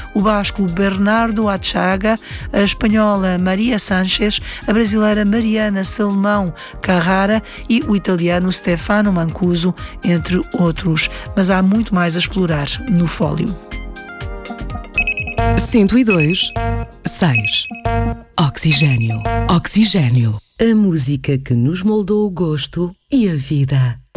o basco Bernardo Achaga, a espanhola Maria Sánchez, a brasileira Mariana Salomão Carrara e o italiano Stefano Mancuso, entre outros. Mas há muito mais a explorar no fólio. 102.6 Oxigênio. Oxigênio. A música que nos moldou o gosto e a vida.